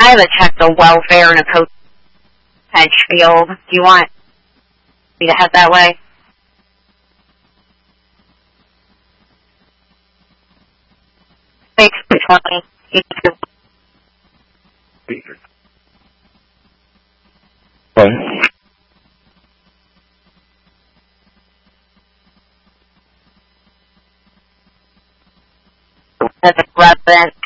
I have a check the welfare in a coach Hedgefield. Do you want me to head that way? Thanks for 20. Okay. That's a resident.